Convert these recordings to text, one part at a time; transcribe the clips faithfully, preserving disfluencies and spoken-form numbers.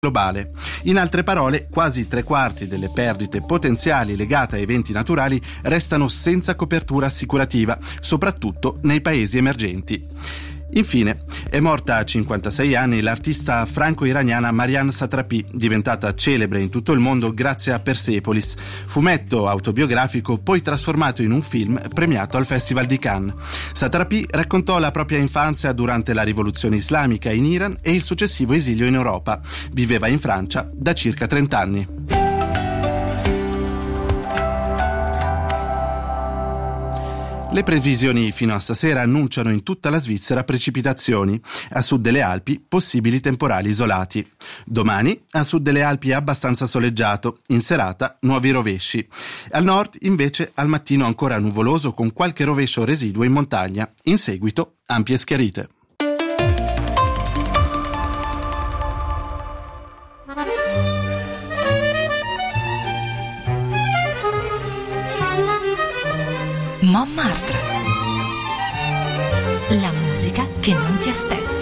globale. In altre parole, quasi tre quarti delle perdite potenziali legate a eventi naturali restano senza copertura assicurativa, soprattutto nei paesi emergenti. Infine, è morta a cinquantasei anni l'artista franco-iraniana Marianne Satrapi, diventata celebre in tutto il mondo grazie a Persepolis, fumetto autobiografico poi trasformato in un film premiato al Festival di Cannes. Satrapi raccontò la propria infanzia durante la rivoluzione islamica in Iran e il successivo esilio in Europa. Viveva in Francia da circa trenta anni. Le previsioni fino a stasera annunciano in tutta la Svizzera precipitazioni, a sud delle Alpi possibili temporali isolati. Domani a sud delle Alpi è abbastanza soleggiato, in serata nuovi rovesci. Al nord invece al mattino ancora nuvoloso con qualche rovescio residuo in montagna, in seguito ampie schiarite. Montmartre. La musica che non ti aspetti.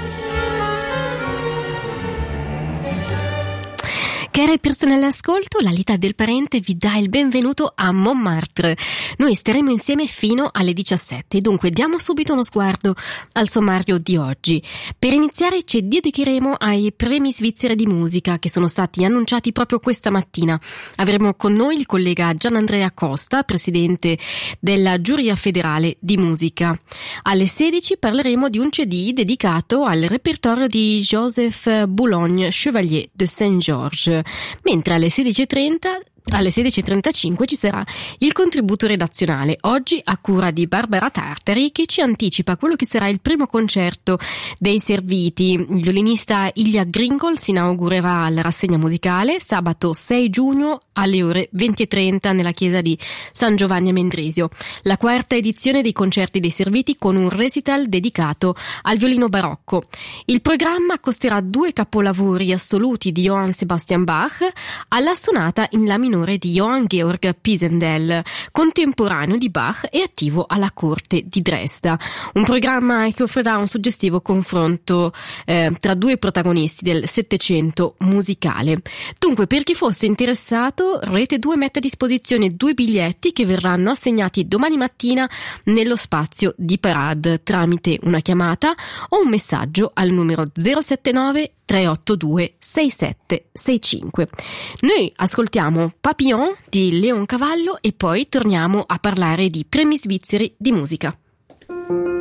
Care persone all'ascolto, la Lita del Parente vi dà il benvenuto a Montmartre. Noi staremo insieme fino alle diciassette, dunque diamo subito uno sguardo al sommario di oggi. Per iniziare ci dedicheremo ai premi svizzeri di musica che sono stati annunciati proprio questa mattina. Avremo con noi il collega Gianandrea Costa, presidente della giuria federale di musica. Alle sedici parleremo di un C D dedicato al repertorio di Joseph Boulogne, Chevalier de Saint-Georges. Mentre alle sedici e trenta Alle sedici e trentacinque ci sarà il contributo redazionale, oggi a cura di Barbara Tartari, che ci anticipa quello che sarà il primo concerto dei Serviti. Il violinista Ilya Gringol si inaugurerà alla rassegna musicale sabato sei giugno alle ore venti e trenta nella chiesa di San Giovanni a Mendrisio. La quarta edizione dei concerti dei Serviti con un recital dedicato al violino barocco. Il programma accosterà due capolavori assoluti di Johann Sebastian Bach alla sonata in la minore di Johann Georg Pisendel, contemporaneo di Bach e attivo alla corte di Dresda. Un programma che offrirà un suggestivo confronto eh, tra due protagonisti del Settecento musicale. Dunque, per chi fosse interessato, Rete due mette a disposizione due biglietti che verranno assegnati domani mattina nello spazio di Parade tramite una chiamata o un messaggio al numero zero sette nove tre otto due sei sette sei cinque. Noi ascoltiamo Papillon di Leon Cavallo e poi torniamo a parlare di premi svizzeri di musica.